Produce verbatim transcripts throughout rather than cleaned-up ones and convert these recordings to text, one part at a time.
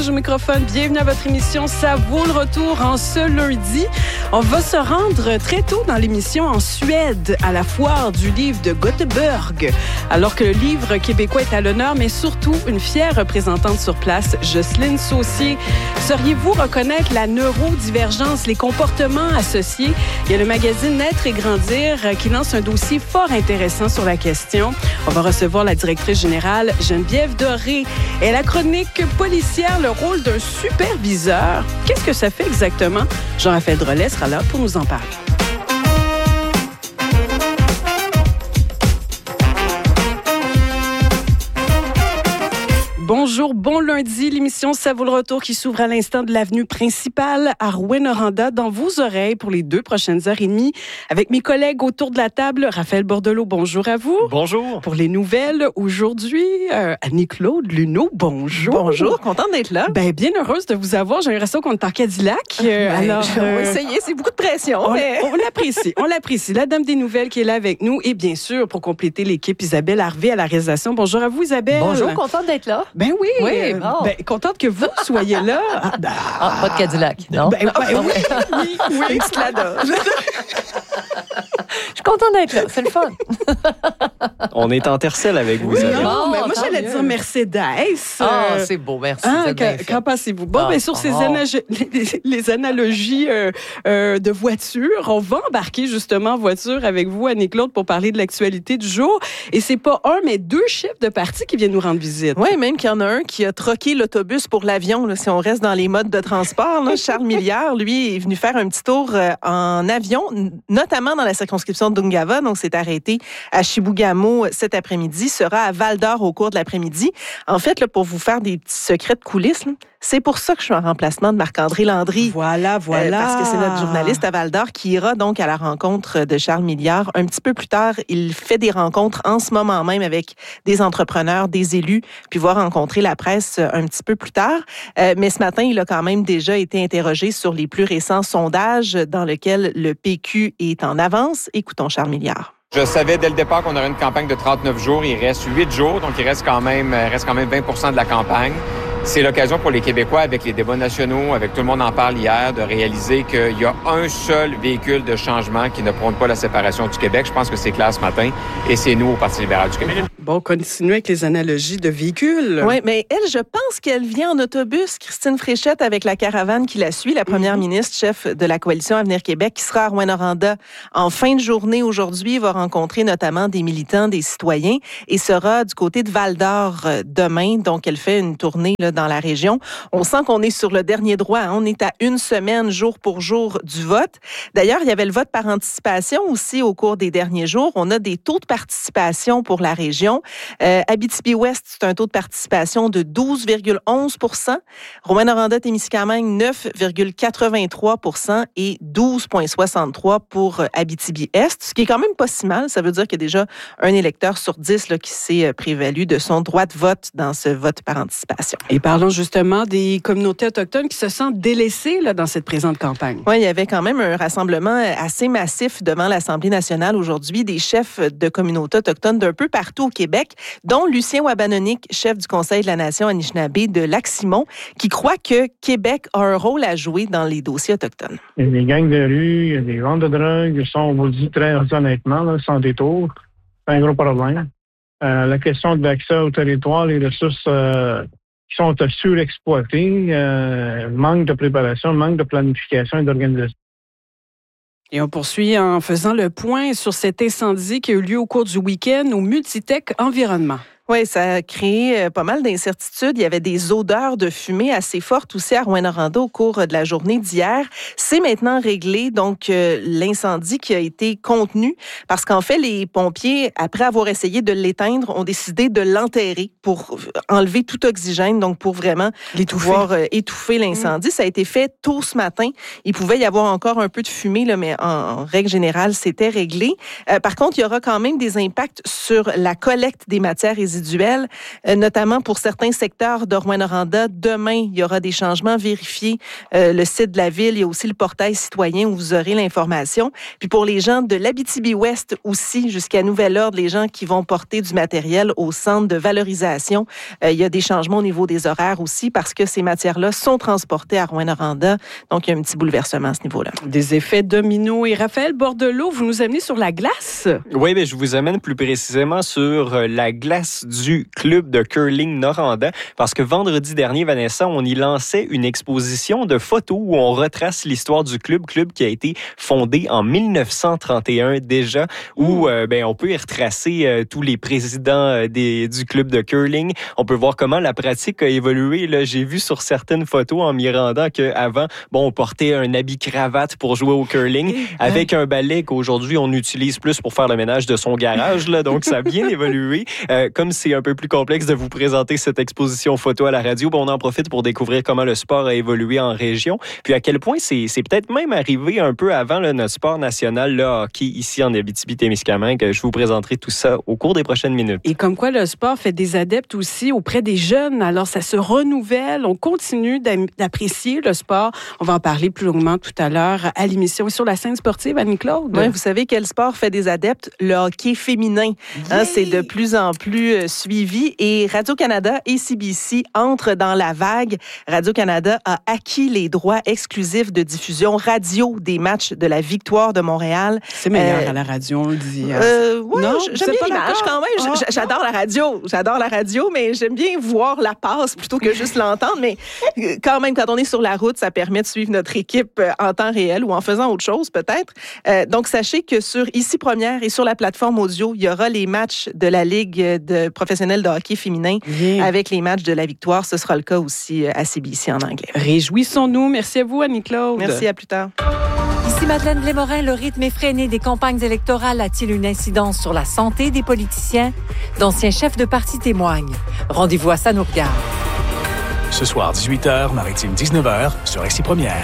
Au microphone, bienvenue à votre émission Ça vaut le retour en ce lundi. On va se rendre très tôt dans l'émission en Suède, à la foire du livre de Göteborg. Alors que le livre québécois est à l'honneur, mais surtout une fière représentante sur place, Jocelyne Saucier. Sauriez-vous reconnaître la neurodivergence, les comportements associés? Il y a le magazine Naître et Grandir qui lance un dossier fort intéressant sur la question. On va recevoir la directrice générale Geneviève Doré et la chronique policière, le rôle d'un superviseur. Qu'est-ce que ça fait exactement? Jean-Raphaël Drolet sera là pour nous en parler. Bonjour, bon lundi. L'émission Ça vaut le retour qui s'ouvre à l'instant de l'avenue principale à Rouyn-Noranda dans vos oreilles pour les deux prochaines heures et demie avec mes collègues autour de la table. Raphaël Bordelot, bonjour à vous. Bonjour. Pour les nouvelles, aujourd'hui, euh, Annie-Claude Luneau, bonjour. Bonjour, contente d'être là. Ben, bien heureuse de vous avoir. J'ai l'impression qu'on est en Cadillac. Euh, ben, alors, on euh, va essayer, c'est beaucoup de pression. On, mais... on l'apprécie, on l'apprécie. La dame des nouvelles qui est là avec nous et bien sûr, pour compléter l'équipe, Isabelle Harvey à la réalisation. Bonjour à vous, Isabelle. Bonjour, contente d'être là. Ben oui. Oui, euh, bon. ben, contente que vous soyez là. Ah, ben, ah, pas de Cadillac, non? Ben, ben, oui, oui, oui. Une petite lada. Je suis contente d'être là, c'est le fun. On est en tercelle avec vous, Oui, Isabelle. non, mais moi, tant j'allais mieux. dire Mercedes. Ah, euh, c'est beau, merci. Hein, vous êtes bien qu'en, fait. qu'en pensez-vous? Bon, Ah, bien sur ces oh. anag- les, les analogies euh, euh, de voiture, on va embarquer justement en voiture avec vous, Annie-Claude, pour parler de l'actualité du jour. Et c'est pas un, mais deux chefs de parti qui viennent nous rendre visite. Oui, même qu'il y en a un qui a troqué l'autobus pour l'avion, là, si on reste dans les modes de transport. Là. Charles Milliard, lui, est venu faire un petit tour euh, en avion, n- notamment dans la circonscription de Dungava. Donc, c'est arrêté à Chibougamau cet après-midi, sera à Val-d'Or au cours de l'après-midi. En fait, là, pour vous faire des petits secrets de coulisses, là, c'est pour ça que je suis en remplacement de Marc-André Landry. Voilà, voilà. Euh, parce que c'est notre journaliste à Val-d'Or qui ira donc à la rencontre de Charles Milliard. Un petit peu plus tard, il fait des rencontres en ce moment même avec des entrepreneurs, des élus, puis va rencontrer la presse un petit peu plus tard. Euh, mais ce matin, il a quand même déjà été interrogé sur les plus récents sondages dans lesquels le P Q est en avance. Écoutons Charles Milliard. Je savais dès le départ qu'on aurait une campagne de trente-neuf jours. Il reste huit jours, donc il reste quand même, reste quand même vingt pour cent de la campagne. C'est l'occasion pour les Québécois, avec les débats nationaux, avec tout le monde en parle hier, de réaliser qu'il y a un seul véhicule de changement qui ne prône pas la séparation du Québec. Je pense que c'est clair ce matin, et c'est nous au Parti libéral du Québec. Bon, continuez avec les analogies de véhicules. Oui, mais elle, je pense qu'elle vient en autobus, Christine Fréchette, avec la caravane qui la suit, la première mm-hmm. ministre, chef de la coalition Avenir Québec, qui sera à Rouyn-Noranda en fin de journée aujourd'hui, va rencontrer notamment des militants, des citoyens, et sera du côté de Val-d'Or demain. Donc, elle fait une tournée là, dans la région. On sent qu'on est sur le dernier droit. Hein? On est à une semaine, jour pour jour, du vote. D'ailleurs, il y avait le vote par anticipation aussi au cours des derniers jours. On a des taux de participation pour la région. Euh, Abitibi-Ouest, c'est un taux de participation de douze virgule onze pour cent. Rouyn-Noranda-Témiscamingue, neuf virgule quatre-vingt-trois pour cent et douze virgule soixante-trois pour cent pour Abitibi-Est, ce qui est quand même pas si mal. Ça veut dire qu'il y a déjà un électeur sur dix là, qui s'est prévalu de son droit de vote dans ce vote par anticipation. Et parlons justement des communautés autochtones qui se sentent délaissées là, dans cette présente campagne. Oui, il y avait quand même un rassemblement assez massif devant l'Assemblée nationale aujourd'hui, des chefs de communautés autochtones d'un peu partout au Québec, dont Lucien Wabanonik, chef du Conseil de la Nation Anishinaabe de Lac-Simon, qui croit que Québec a un rôle à jouer dans les dossiers autochtones. Il y a des gangs de rue, il y a des ventes de drogue, ça, on vous le dit très honnêtement, là, sans détour. C'est un gros problème. Euh, la question de l'accès au territoire, les ressources euh, qui sont surexploitées, euh, manque de préparation, manque de planification et d'organisation. Et on poursuit en faisant le point sur cet incendie qui a eu lieu au cours du week-end au Multitech Environnement. Oui, ça a créé pas mal d'incertitudes. Il y avait des odeurs de fumée assez fortes aussi à Rouyn-Noranda au cours de la journée d'hier. C'est maintenant réglé, donc euh, l'incendie qui a été contenu, parce qu'en fait, les pompiers, après avoir essayé de l'éteindre, ont décidé de l'enterrer pour enlever tout oxygène, donc pour vraiment pouvoir euh, étouffer l'incendie. Mmh. Ça a été fait tôt ce matin. Il pouvait y avoir encore un peu de fumée, là, mais en, en règle générale, c'était réglé. Euh, par contre, il y aura quand même des impacts sur la collecte des matières résiduelles individuelles, euh, notamment pour certains secteurs de Rouyn-Noranda. Demain, il y aura des changements. Vérifiez euh, le site de la ville. Il y a aussi le portail citoyen où vous aurez l'information. Puis pour les gens de l'Abitibi-Ouest aussi, jusqu'à nouvel ordre, les gens qui vont porter du matériel au centre de valorisation, euh, il y a des changements au niveau des horaires aussi parce que ces matières-là sont transportées à Rouyn-Noranda. Donc, il y a un petit bouleversement à ce niveau-là. Des effets dominos. Et Raphaël Bordelot, vous nous amenez sur la glace. Oui, mais je vous amène plus précisément sur la glace du club de curling Noranda parce que vendredi dernier, Vanessa, on y lançait une exposition de photos où on retrace l'histoire du club, club qui a été fondé en mille neuf cent trente et un déjà, où euh, ben, on peut y retracer euh, tous les présidents euh, des, du club de curling. On peut voir comment la pratique a évolué. Là, j'ai vu sur certaines photos en m'y rendant qu'avant, bon, on portait un habit cravate pour jouer au curling avec un balai qu'aujourd'hui on utilise plus pour faire le ménage de son garage. Là, donc, ça a bien évolué. Euh, comme c'est un peu plus complexe de vous présenter cette exposition photo à la radio, bon, on en profite pour découvrir comment le sport a évolué en région. Puis à quel point c'est, c'est peut-être même arrivé un peu avant là, notre sport national, le hockey, ici en Abitibi-Témiscamingue. Je vous présenterai tout ça au cours des prochaines minutes. Et comme quoi le sport fait des adeptes aussi auprès des jeunes. Alors, ça se renouvelle. On continue d'apprécier le sport. On va en parler plus longuement tout à l'heure à l'émission sur la scène sportive, Annie-Claude. Oui, vous savez quel sport fait des adeptes? Le hockey féminin. Hein, c'est de plus en plus euh, suivi. Et Radio-Canada et C B C entrent dans la vague. Radio-Canada a acquis les droits exclusifs de diffusion radio des matchs de la Victoire de Montréal. C'est meilleur euh, à la radio, on le dit. Euh, oui, non, j'aime bien l'image quand même. Ah, j'adore la radio. J'adore la radio, mais j'aime bien voir la passe plutôt que juste l'entendre. Mais quand même, quand on est sur la route, ça permet de suivre notre équipe en temps réel ou en faisant autre chose peut-être. Euh, donc, sachez que sur Ici Première et sur la plateforme audio, il y aura les matchs de la Ligue de professionnelle de hockey féminin yeah. avec les matchs de la Victoire. Ce sera le cas aussi à C B C en anglais. Réjouissons-nous. Merci à vous, Annie-Claude. Merci, à plus tard. Ici Madeleine Blais-Morin, le rythme effréné des campagnes électorales a-t-il une incidence sur la santé des politiciens? D'anciens chefs de parti témoignent. Rendez-vous à Ça nous regarde. Ce soir, dix-huit heures, Maritime dix-neuf heures, sur Ici Première.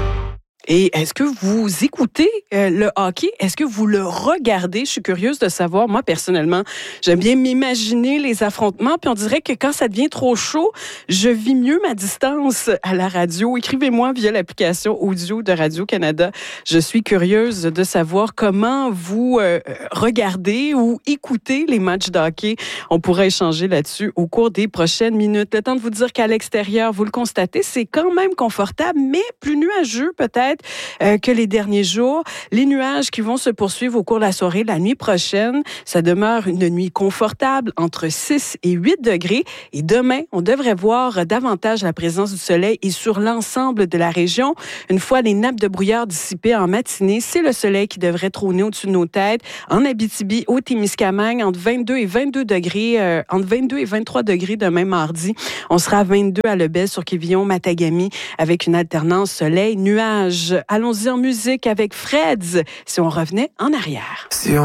Et est-ce que vous écoutez euh, le hockey? Est-ce que vous le regardez? Je suis curieuse de savoir. Moi, personnellement, j'aime bien m'imaginer les affrontements. Puis on dirait que quand ça devient trop chaud, je vis mieux ma distance à la radio. Écrivez-moi via l'application audio de Radio-Canada. Je suis curieuse de savoir comment vous euh, regardez ou écoutez les matchs de hockey. On pourrait échanger là-dessus au cours des prochaines minutes. Le temps de vous dire qu'à l'extérieur, vous le constatez, c'est quand même confortable, mais plus nuageux peut-être Euh, que les derniers jours. Les nuages qui vont se poursuivre au cours de la soirée, la nuit prochaine, ça demeure une nuit confortable entre six et huit degrés. Et demain, on devrait voir davantage la présence du soleil et sur l'ensemble de la région. Une fois les nappes de brouillard dissipées en matinée, c'est le soleil qui devrait trôner au-dessus de nos têtes. En Abitibi, au Témiscamingue, entre vingt-deux et vingt-deux degrés, euh, entre vingt-deux et vingt-trois degrés demain mardi. On sera à vingt-deux à Lebel, sur Quévillon, Matagami, avec une alternance soleil-nuage. Allons-y en musique avec Freds, si on revenait en arrière. Si on